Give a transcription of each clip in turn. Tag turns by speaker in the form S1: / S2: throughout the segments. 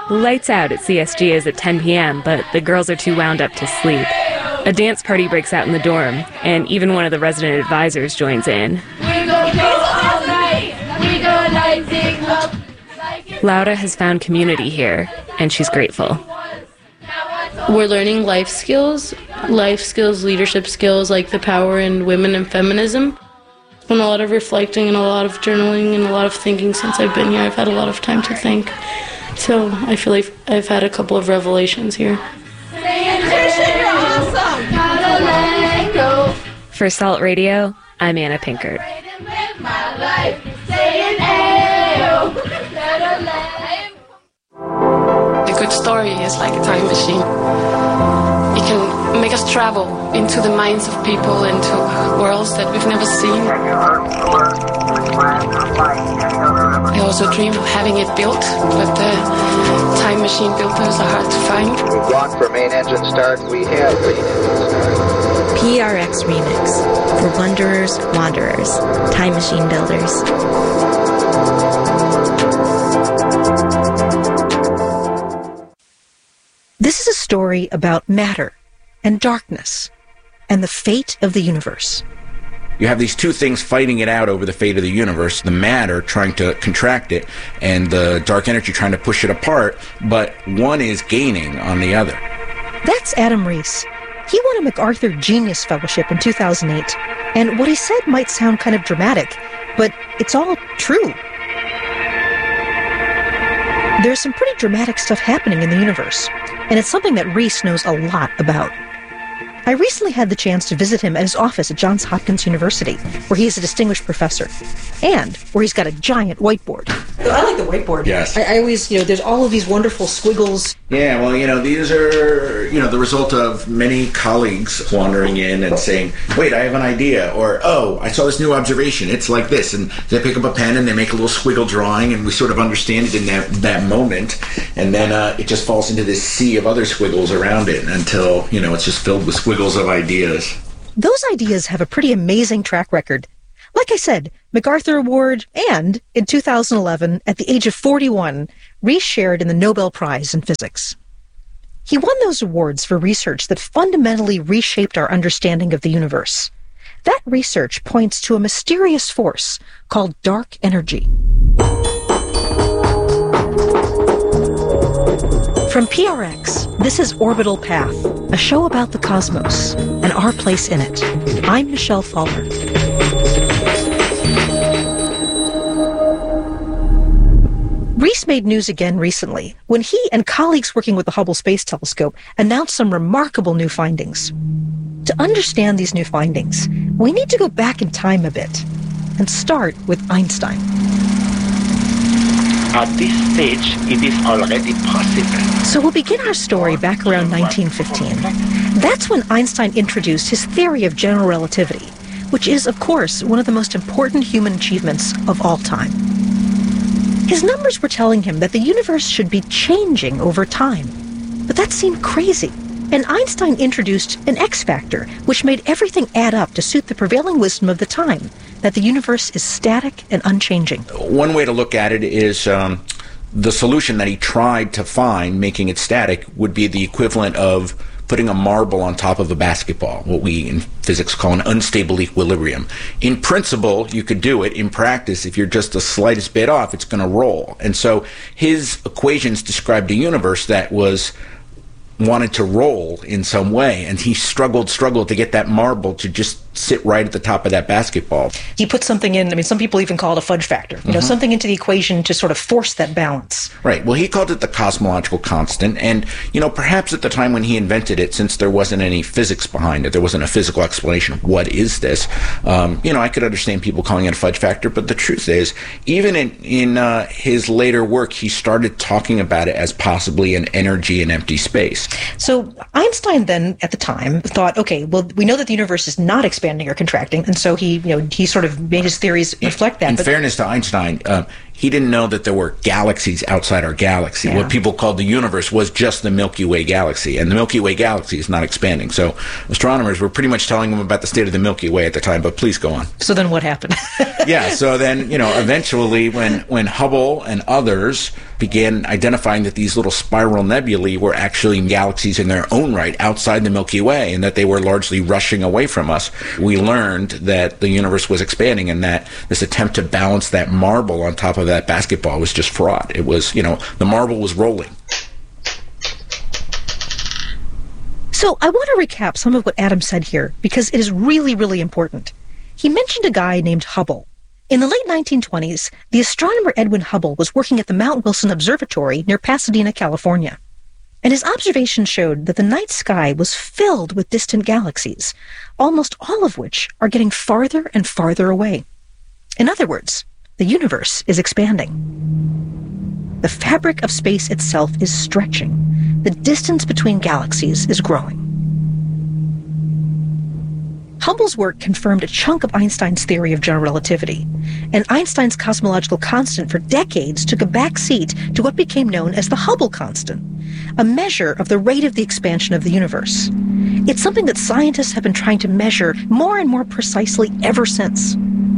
S1: Lights out at CSG is at 10 p.m., but the girls are too wound up to sleep. A dance party breaks out in the dorm, and even one of the resident advisors joins in. Laura has found community here, and she's grateful.
S2: We're learning life skills, leadership skills, like the power in women and feminism. It's been a lot of reflecting and a lot of journaling and a lot of thinking since I've been here. I've had a lot of time to think. So I feel like I've had a couple of revelations here.
S1: For Salt Radio, I'm Anna Pinkert.
S2: A good story is like a time machine. It can make us travel into the minds of people, into worlds that we've never seen. I also dream of having it built, but the time machine builders are hard to find.
S3: We've gone for main engine start. We have
S4: PRX Remix for Wanderers, Wanderers, Time Machine Builders.
S5: This is a story about matter and darkness and the fate of the universe.
S6: You have these two things fighting it out over the fate of the universe, the matter trying to contract it and the dark energy trying to push it apart, but one is gaining on the other.
S5: That's Adam Riess. He won a MacArthur Genius Fellowship in 2008, and what he said might sound kind of dramatic, but it's all true. There's some pretty dramatic stuff happening in the universe, and it's something that Riess knows a lot about. I recently had the chance to visit him at his office at Johns Hopkins University, where he is a distinguished professor, and where he's got a giant whiteboard. I like the whiteboard.
S6: Yes.
S5: I always, there's all of these wonderful squiggles.
S6: Yeah, well, these are, the result of many colleagues wandering in and saying, wait, I have an idea, or, oh, I saw this new observation, it's like this, and they pick up a pen and they make a little squiggle drawing, and we sort of understand it in that moment, and then it just falls into this sea of other squiggles around it until, it's just filled with squiggles of ideas.
S5: Those ideas have a pretty amazing track record. Like I said, MacArthur Award, and in 2011, at the age of 41, Riess shared in the Nobel Prize in Physics. He won those awards for research that fundamentally reshaped our understanding of the universe. That research points to a mysterious force called dark energy. From PRX, this is Orbital Path, a show about the cosmos and our place in it. I'm Michelle Thaller. Riess made news again recently when he and colleagues working with the Hubble Space Telescope announced some remarkable new findings. To understand these new findings, we need to go back in time a bit and start with Einstein.
S7: At this stage, it is already possible.
S5: So we'll begin our story back around 1915. That's when Einstein introduced his theory of general relativity, which is, of course, one of the most important human achievements of all time. His numbers were telling him that the universe should be changing over time. But that seemed crazy. And Einstein introduced an X factor, which made everything add up to suit the prevailing wisdom of the time, that the universe is static and unchanging.
S6: One way to look at it is the solution that he tried to find, making it static, would be the equivalent of putting a marble on top of a basketball, what we in physics call an unstable equilibrium. In principle, you could do it. In practice, if you're just the slightest bit off, it's going to roll. And so his equations described a universe that wanted to roll in some way, and he struggled to get that marble to just sit right at the top of that basketball.
S5: He put something in, some people even call it a fudge factor, something into the equation to sort of force that balance.
S6: Right. Well, he called it the cosmological constant, and, perhaps at the time when he invented it, since there wasn't any physics behind it, there wasn't a physical explanation of what is this, I could understand people calling it a fudge factor, but the truth is, even in his later work, he started talking about it as possibly an energy in empty space.
S5: So Einstein then, at the time, thought, okay, well, we know that the universe is not expanding or contracting, and so he sort of made his theories reflect that.
S6: In fairness to Einstein, he didn't know that there were galaxies outside our galaxy.
S5: Yeah.
S6: What people called the universe was just the Milky Way galaxy, and the Milky Way galaxy is not expanding. So astronomers were pretty much telling him about the state of the Milky Way at the time, but please go on.
S5: So then what happened?
S6: Yeah, so then, eventually when Hubble and others began identifying that these little spiral nebulae were actually galaxies in their own right outside the Milky Way, and that they were largely rushing away from us, we learned that the universe was expanding, and that this attempt to balance that marble on top of that basketball was just fraud. It was, the marble was rolling.
S5: So I want to recap some of what Adam said here, because it is really, really important. He mentioned a guy named Hubble. In the late 1920s, the astronomer Edwin Hubble was working at the Mount Wilson Observatory near Pasadena, California. And his observations showed that the night sky was filled with distant galaxies, almost all of which are getting farther and farther away. In other words, the universe is expanding. The fabric of space itself is stretching. The distance between galaxies is growing. Hubble's work confirmed a chunk of Einstein's theory of general relativity, and Einstein's cosmological constant for decades took a back seat to what became known as the Hubble constant, a measure of the rate of the expansion of the universe. It's something that scientists have been trying to measure more and more precisely ever since.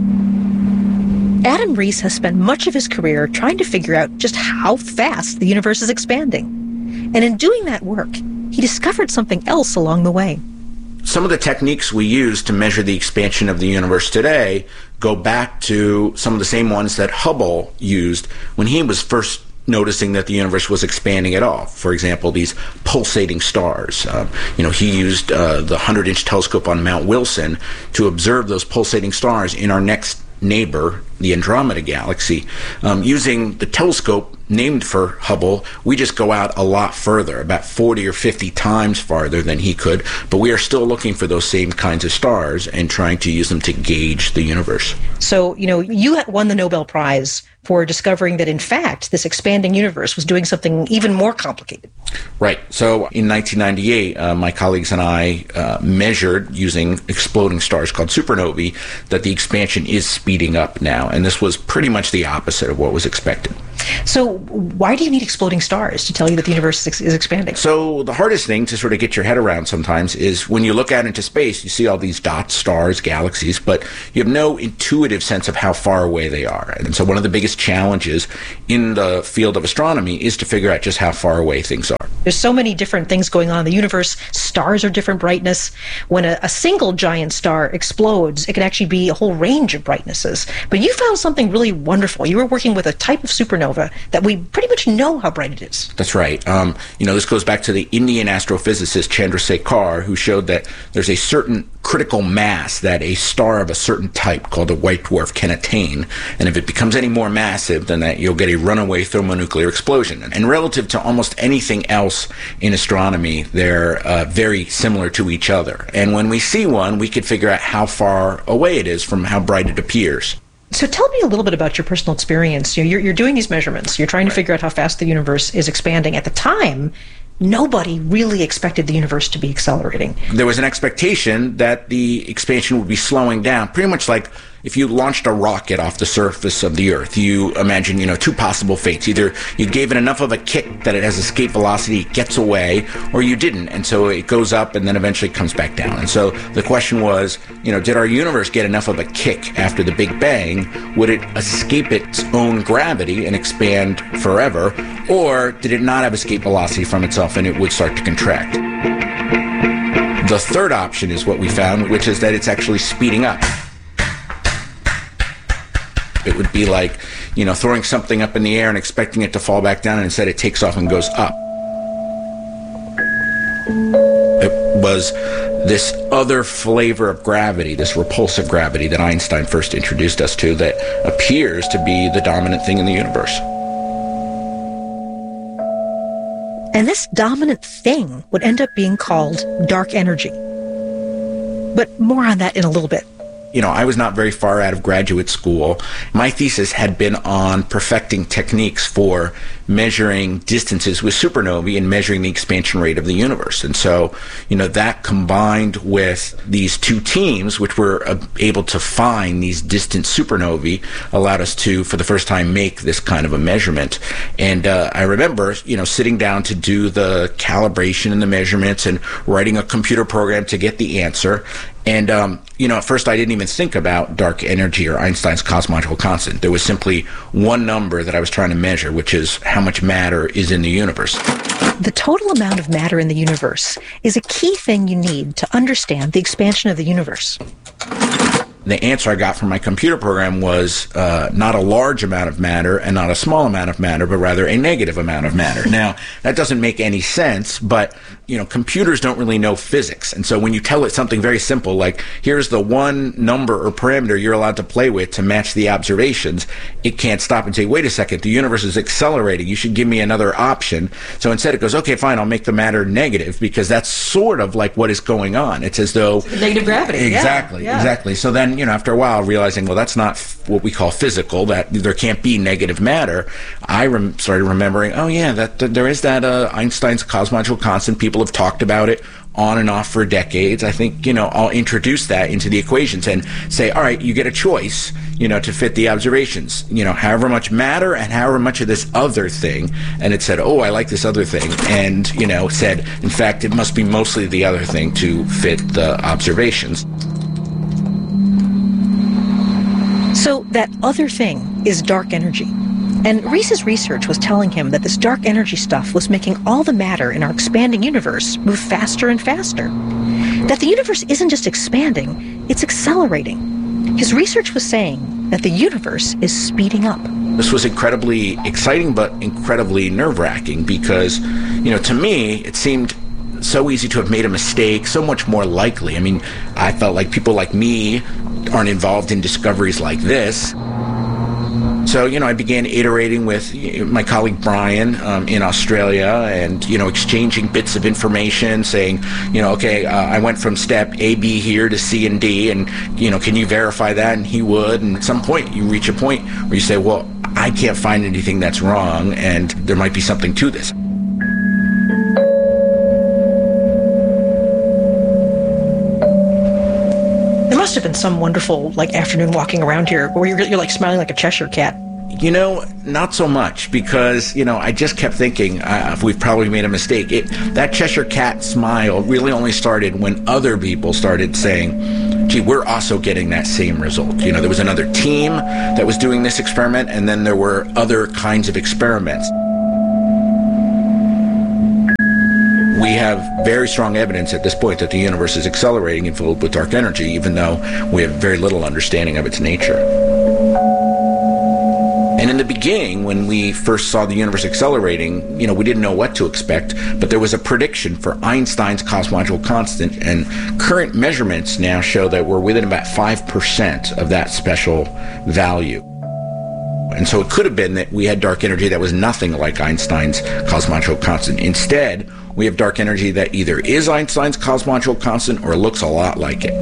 S5: Adam Riess has spent much of his career trying to figure out just how fast the universe is expanding. And in doing that work, he discovered something else along the way.
S6: Some of the techniques we use to measure the expansion of the universe today go back to some of the same ones that Hubble used when he was first noticing that the universe was expanding at all. For example, these pulsating stars. He used the 100-inch telescope on Mount Wilson to observe those pulsating stars in our next neighbor, the Andromeda Galaxy. Using the telescope named for Hubble, we just go out a lot further, about 40 or 50 times farther than he could, but we are still looking for those same kinds of stars and trying to use them to gauge the universe.
S5: So, you had won the Nobel Prize for discovering that, in fact, this expanding universe was doing something even more complicated.
S6: Right. So in 1998, my colleagues and I measured, using exploding stars called supernovae, that the expansion is speeding up now, and this was pretty much the opposite of what was expected.
S5: So why do you need exploding stars to tell you that the universe is expanding?
S6: So the hardest thing to sort of get your head around sometimes is when you look out into space, you see all these dots, stars, galaxies, but you have no intuitive sense of how far away they are. And so one of the biggest challenges in the field of astronomy is to figure out just how far away things are.
S5: There's so many different things going on in the universe. Stars are different brightness. When a single giant star explodes, it can actually be a whole range of brightnesses. But you found something really wonderful. You were working with a type of supernova that we pretty much know how bright it is.
S6: That's right. This goes back to the Indian astrophysicist Chandrasekhar, who showed that there's a certain critical mass that a star of a certain type called a white dwarf can attain, and if it becomes any more massive than that, you'll get a runaway thermonuclear explosion. And relative to almost anything else in astronomy, they're very similar to each other. And when we see one, we can figure out how far away it is from how bright it appears.
S5: So tell me a little bit about your personal experience. You're doing these measurements. You're trying to figure out how fast the universe is expanding. At the time, nobody really expected the universe to be accelerating.
S6: There was an expectation that the expansion would be slowing down, pretty much like if you launched a rocket off the surface of the Earth. You imagine, two possible fates. Either you gave it enough of a kick that it has escape velocity, it gets away, or you didn't, and so it goes up and then eventually comes back down. And so the question was, did our universe get enough of a kick after the Big Bang? Would it escape its own gravity and expand forever? Or did it not have escape velocity from itself and it would start to contract? The third option is what we found, which is that it's actually speeding up. It would be like, throwing something up in the air and expecting it to fall back down, and instead it takes off and goes up. It was this other flavor of gravity, this repulsive gravity that Einstein first introduced us to, that appears to be the dominant thing in the universe.
S5: And this dominant thing would end up being called dark energy. But more on that in a little bit.
S6: I was not very far out of graduate school. My thesis had been on perfecting techniques for measuring distances with supernovae and measuring the expansion rate of the universe. And so, that combined with these two teams, which were able to find these distant supernovae, allowed us to, for the first time, make this kind of a measurement. And I remember, sitting down to do the calibration and the measurements and writing a computer program to get the answer. And, at first I didn't even think about dark energy or Einstein's cosmological constant. There was simply one number that I was trying to measure, which is how much matter is in the universe.
S5: The total amount of matter in the universe is a key thing you need to understand the expansion of the universe.
S6: The answer I got from my computer program was not a large amount of matter and not a small amount of matter, but rather a negative amount of matter. Now, that doesn't make any sense, but, computers don't really know physics. And so when you tell it something very simple, like, here's the one number or parameter you're allowed to play with to match the observations, it can't stop and say, wait a second, the universe is accelerating. You should give me another option. So instead it goes, okay, fine, I'll make the matter negative, because that's sort of like what is going on. It's as though...
S5: Negative gravity.
S6: Exactly. So then, after a while, realizing, well, that's not what we call physical, that there can't be negative matter, I started remembering, that there is that Einstein's cosmological constant. People have talked about it on and off for decades. I think, I'll introduce that into the equations and say, all right, you get a choice, to fit the observations, however much matter and however much of this other thing. And it said, oh, I like this other thing. And, said, in fact, it must be mostly the other thing to fit the observations.
S5: So that other thing is dark energy. And Rees's research was telling him that this dark energy stuff was making all the matter in our expanding universe move faster and faster. That the universe isn't just expanding, it's accelerating. His research was saying that the universe is speeding up.
S6: This was incredibly exciting, but incredibly nerve-wracking because, to me, it seemed so easy to have made a mistake, so much more likely. I mean, I felt like people like me aren't involved in discoveries like this. So, I began iterating with my colleague Brian in Australia and, exchanging bits of information, saying, I went from step A, B here to C and D, and, can you verify that? And he would. And at some point, you reach a point where you say, well, I can't find anything that's wrong, and there might be something to this.
S5: Must have been some wonderful afternoon walking around here where you're smiling like a Cheshire cat.
S6: Not so much, because I just kept thinking we've probably made a mistake. That Cheshire cat smile really only started when other people started saying, gee, we're also getting that same result. There was another team that was doing this experiment, and then there were other kinds of experiments. We have very strong evidence at this point that the universe is accelerating and filled with dark energy, even though we have very little understanding of its nature. And in the beginning, when we first saw the universe accelerating, we didn't know what to expect, but there was a prediction for Einstein's cosmological constant, and current measurements now show that we're within about 5% of that special value. And so it could have been that we had dark energy that was nothing like Einstein's cosmological constant. Instead, we have dark energy that either is Einstein's cosmological constant or looks a lot like it.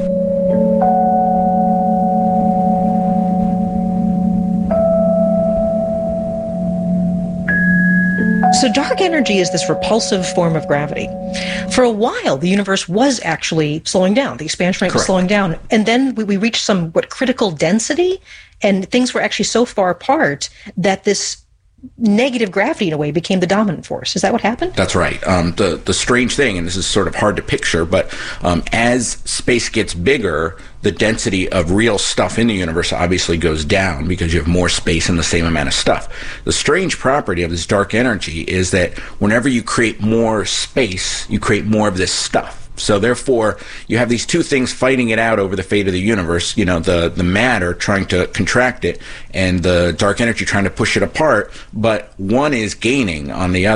S5: So dark energy is this repulsive form of gravity. For a while, the universe was actually slowing down. The expansion rate was slowing down. And then we reached some critical density, and things were actually so far apart that this negative gravity, in a way, became the dominant force. Is that what happened?
S6: That's right. The strange thing, and this is sort of hard to picture, but as space gets bigger, the density of real stuff in the universe obviously goes down because you have more space and the same amount of stuff. The strange property of this dark energy is that whenever you create more space, you create more of this stuff. So therefore, you have these two things fighting it out over the fate of the universe, the matter trying to contract it and the dark energy trying to push it apart, but one is gaining on the other.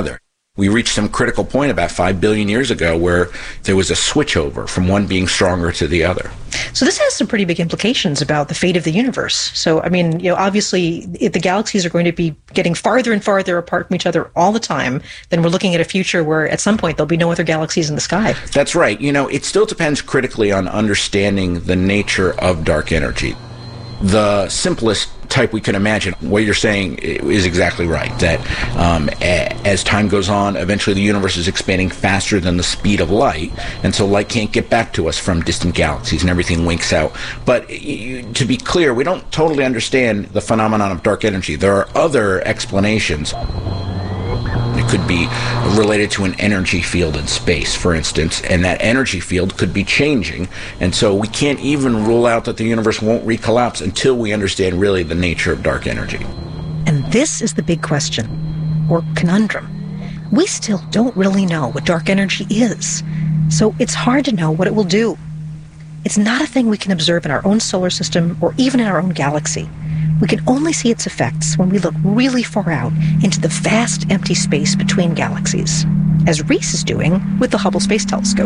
S6: We reached some critical point about 5 billion years ago where there was a switchover from one being stronger to the other.
S5: So this has some pretty big implications about the fate of the universe. So, I mean, obviously, if the galaxies are going to be getting farther and farther apart from each other all the time, then we're looking at a future where at some point there'll be no other galaxies in the sky.
S6: That's right. It still depends critically on understanding the nature of dark energy. The simplest type we can imagine, what you're saying is exactly right, that as time goes on, eventually the universe is expanding faster than the speed of light, and so light can't get back to us from distant galaxies and everything winks out. But to be clear, we don't totally understand the phenomenon of dark energy. There are other explanations. It could be related to an energy field in space, for instance, and that energy field could be changing. And so we can't even rule out that the universe won't recollapse until we understand really the nature of dark energy.
S5: And this is the big question, or conundrum. We still don't really know what dark energy is, so it's hard to know what it will do. It's not a thing we can observe in our own solar system or even in our own galaxy. We can only see its effects when we look really far out into the vast empty space between galaxies, as Reese is doing with the Hubble Space Telescope.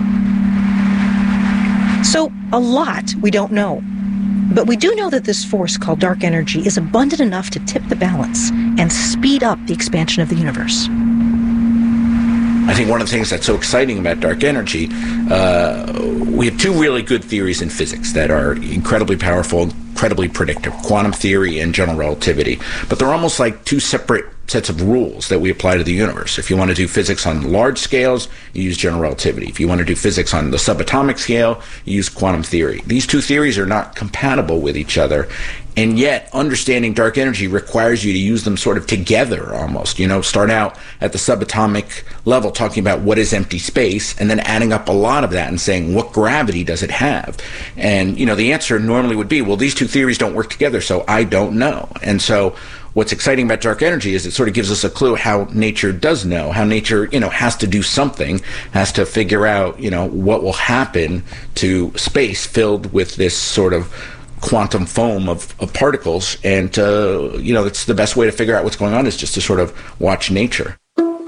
S5: So, a lot we don't know. But we do know that this force called dark energy is abundant enough to tip the balance and speed up the expansion of the universe.
S6: I think one of the things that's so exciting about dark energy, we have two really good theories in physics that are incredibly powerful, incredibly predictive: quantum theory and general relativity. But they're almost like two separate sets of rules that we apply to the universe. If you want to do physics on large scales, you use general relativity. If you want to do physics on the subatomic scale, you use quantum theory. These two theories are not compatible with each other, and yet understanding dark energy requires you to use them sort of together almost. Start out at the subatomic level talking about what is empty space, and then adding up a lot of that and saying, what gravity does it have? And, the answer normally would be, well, these two theories don't work together, so I don't know. And so what's exciting about dark energy is it sort of gives us a clue how nature does know, how nature, has to do something, has to figure out, what will happen to space filled with this sort of quantum foam of particles. And, it's the best way to figure out what's going on is just to sort of watch nature.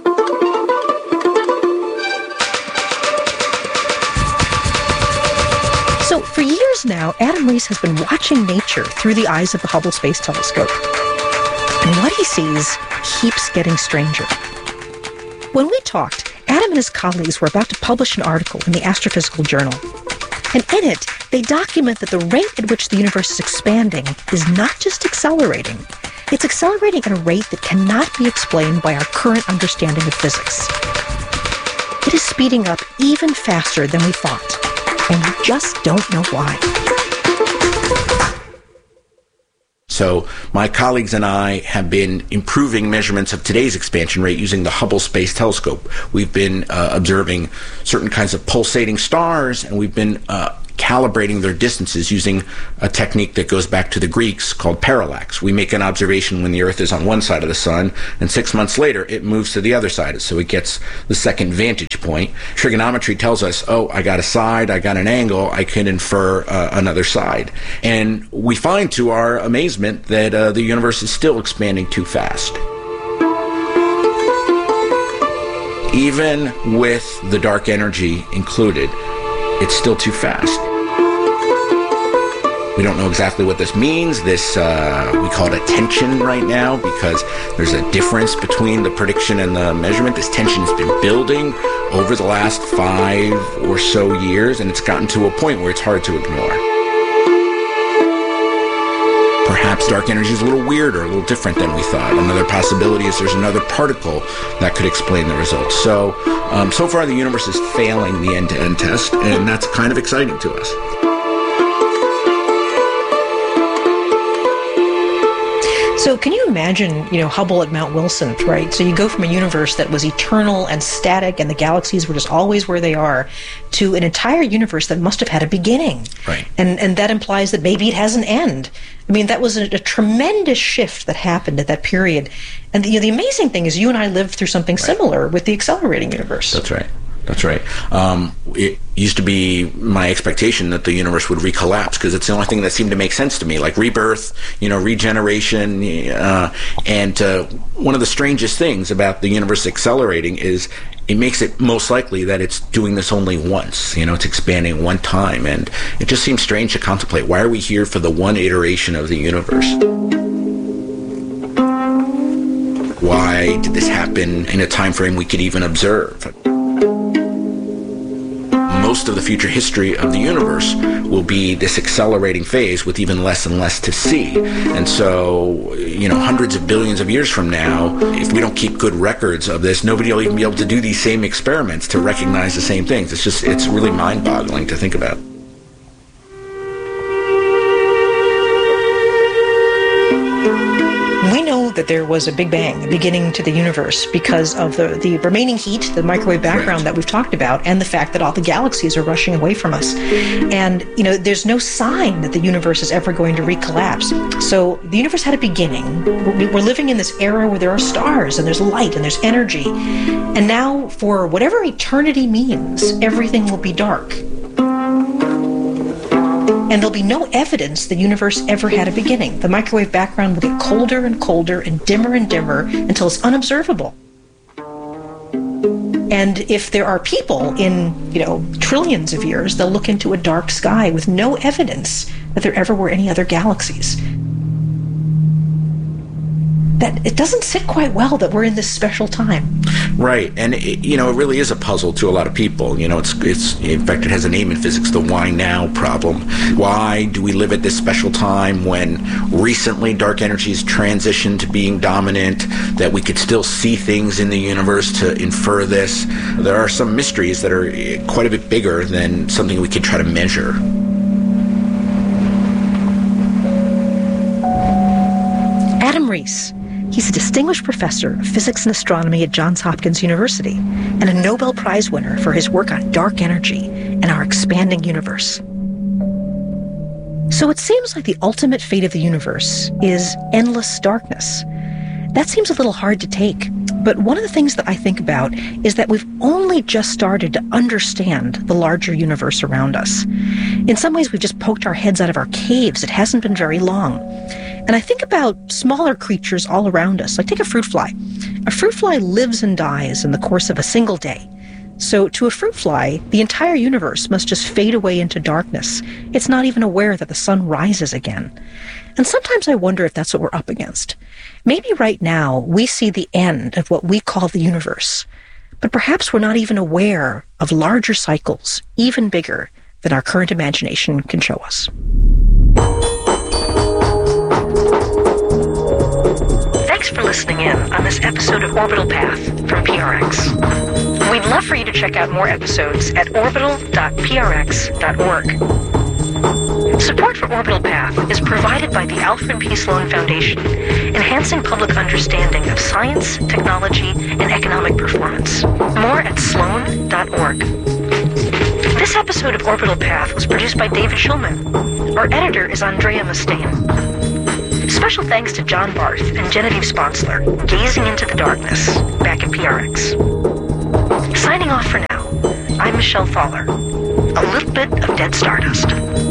S5: So for years now, Adam Reese has been watching nature through the eyes of the Hubble Space Telescope. And what he sees keeps getting stranger. When we talked, Adam and his colleagues were about to publish an article in the Astrophysical Journal. And in it, they document that the rate at which the universe is expanding is not just accelerating. It's accelerating at a rate that cannot be explained by our current understanding of physics. It is speeding up even faster than we thought, and we just don't know why.
S6: So my colleagues and I have been improving measurements of today's expansion rate using the Hubble Space Telescope. We've been observing certain kinds of pulsating stars, and we've been calibrating their distances using a technique that goes back to the Greeks called parallax. We make an observation when the Earth is on one side of the sun, and 6 months later it moves to the other side, so it gets the second vantage point. Trigonometry tells us, I got a side, I got an angle, I can infer another side. And we find to our amazement that the universe is still expanding too fast. Even with the dark energy included, it's still too fast. We don't know exactly what this means. This, we call it a tension right now because there's a difference between the prediction and the measurement. This tension has been building over the last 5 or so years, and it's gotten to a point where it's hard to ignore. Perhaps dark energy is a little weirder, a little different than we thought. Another possibility is there's another particle that could explain the results. So far the universe is failing the end-to-end test, and that's kind of exciting to us.
S5: So can you imagine, Hubble at Mount Wilson, right? So you go from a universe that was eternal and static and the galaxies were just always where they are to an entire universe that must have had a beginning.
S6: Right.
S5: And that implies that maybe it has an end. I mean, that was a tremendous shift that happened at that period. And the amazing thing is you and I lived through something similar with the accelerating universe.
S6: That's right. That's right. It used to be my expectation that the universe would recollapse because it's the only thing that seemed to make sense to me, like rebirth, regeneration. And one of the strangest things about the universe accelerating is it makes it most likely that it's doing this only once. It's expanding one time. And it just seems strange to contemplate. Why are we here for the one iteration of the universe? Why did this happen in a time frame we could even observe? Most of the future history of the universe will be this accelerating phase with even less and less to see. And so, hundreds of billions of years from now, if we don't keep good records of this, nobody will even be able to do these same experiments to recognize the same things. It's really mind-boggling to think about.
S5: We know that there was a Big Bang, a beginning to the universe, because of the remaining heat, the microwave background that we've talked about, and the fact that all the galaxies are rushing away from us. And, there's no sign that the universe is ever going to recollapse. So the universe had a beginning. We're living in this era where there are stars, and there's light, and there's energy. And now, for whatever eternity means, everything will be dark. And there'll be no evidence the universe ever had a beginning. The microwave background will get colder and colder and dimmer until it's unobservable. And if there are people in, trillions of years, they'll look into a dark sky with no evidence that there ever were any other galaxies. That it doesn't sit quite well that we're in this special time.
S6: Right, and it really is a puzzle to a lot of people. It's in fact it has a name in physics, the why now problem. Why do we live at this special time when recently dark energies transitioned to being dominant, that we could still see things in the universe to infer this? There are some mysteries that are quite a bit bigger than something we could try to measure.
S5: Adam Riess. He's a distinguished professor of physics and astronomy at Johns Hopkins University and a Nobel Prize winner for his work on dark energy and our expanding universe. So it seems like the ultimate fate of the universe is endless darkness. That seems a little hard to take, but one of the things that I think about is that we've only just started to understand the larger universe around us. In some ways, we've just poked our heads out of our caves. It hasn't been very long. And I think about smaller creatures all around us, like take a fruit fly. A fruit fly lives and dies in the course of a single day. So to a fruit fly, the entire universe must just fade away into darkness. It's not even aware that the sun rises again. And sometimes I wonder if that's what we're up against. Maybe right now we see the end of what we call the universe, but perhaps we're not even aware of larger cycles, even bigger than our current imagination can show us. Thanks for listening in on this episode of Orbital Path from PRX. We'd love for you to check out more episodes at orbital.prx.org. Support for Orbital Path is provided by the Alfred P. Sloan Foundation, enhancing public understanding of science, technology, and economic performance. More at sloan.org. This episode of Orbital Path was produced by David Schulman. Our editor is Andrea Mustaine. Special thanks to John Barth and Genevieve Sponsler, gazing into the darkness, back at PRX. Signing off for now, I'm Michelle Thaller. A little bit of dead stardust.